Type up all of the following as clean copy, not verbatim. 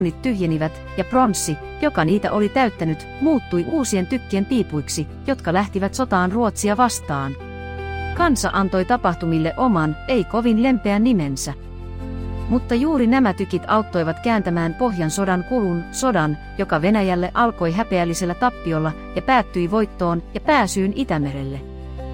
tyhjenivät, ja pronssi, joka niitä oli täyttänyt, muuttui uusien tykkien piipuiksi, jotka lähtivät sotaan Ruotsia vastaan. Kansa antoi tapahtumille oman, ei kovin lempeän nimensä. Mutta juuri nämä tykit auttoivat kääntämään Pohjan sodan kulun, sodan, joka Venäjälle alkoi häpeällisellä tappiolla ja päättyi voittoon ja pääsyyn Itämerelle.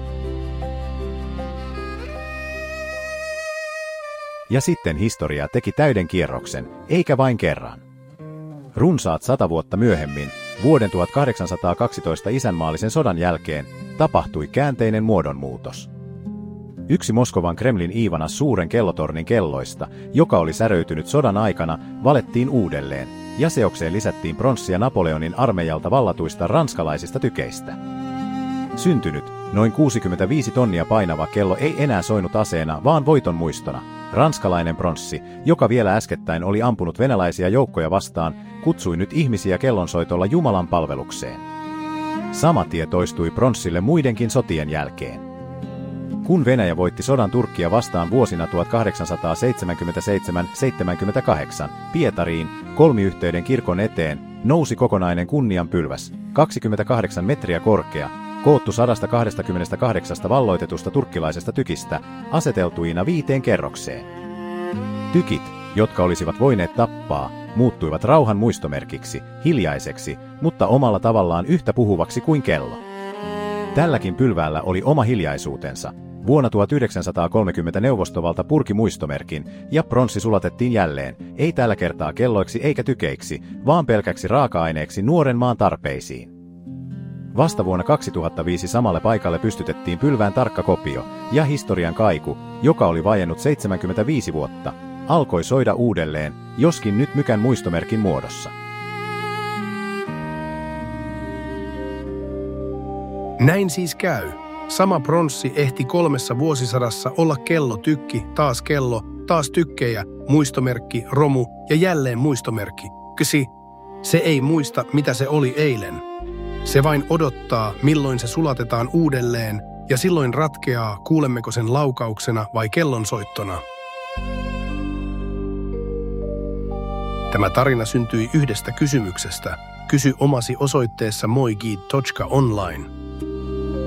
Ja sitten historia teki täyden kierroksen, eikä vain kerran. Runsaat 100 vuotta myöhemmin, vuoden 1812 isänmaallisen sodan jälkeen, tapahtui käänteinen muodonmuutos. Yksi Moskovan Kremlin Iivana suuren kellotornin kelloista, joka oli säröytynyt sodan aikana, valettiin uudelleen, ja seokseen lisättiin pronssia Napoleonin armeijalta vallatuista ranskalaisista tykeistä. Syntynyt, noin 65 tonnia painava kello ei enää soinut aseena, vaan voiton muistona. Ranskalainen pronssi, joka vielä äskettäin oli ampunut venäläisiä joukkoja vastaan, kutsui nyt ihmisiä kellonsoitolla Jumalan palvelukseen. Sama tie toistui pronssille muidenkin sotien jälkeen. Kun Venäjä voitti sodan Turkkia vastaan vuosina 1877-78 Pietariin, kolmiyhteyden kirkon eteen, nousi kokonainen kunnianpylväs, 28 metriä korkea, koottu 128 valloitetusta turkkilaisesta tykistä, aseteltuina 5 kerrokseen. Tykit, jotka olisivat voineet tappaa, muuttuivat rauhan muistomerkiksi, hiljaiseksi, mutta omalla tavallaan yhtä puhuvaksi kuin kello. Tälläkin pylväällä oli oma hiljaisuutensa. Vuonna 1930 Neuvostovalta purki muistomerkin, ja pronssi sulatettiin jälleen, ei tällä kertaa kelloiksi eikä tykeiksi, vaan pelkäksi raaka-aineeksi nuoren maan tarpeisiin. Vasta vuonna 2005 samalle paikalle pystytettiin pylvään tarkka kopio, ja historian kaiku, joka oli vajennut 75 vuotta, alkoi soida uudelleen, joskin nyt mykän muistomerkin muodossa. Näin siis käy. Sama pronssi ehti 3 vuosisadassa olla kellotykki, taas tykkejä, muistomerkki, romu ja jälleen muistomerkki. Se ei muista, mitä se oli eilen. Se vain odottaa, milloin se sulatetaan uudelleen, ja silloin ratkeaa, kuulemmeko sen laukauksena vai kellonsoittona. Tämä tarina syntyi yhdestä kysymyksestä. Kysy omasi osoitteessa moigid.online.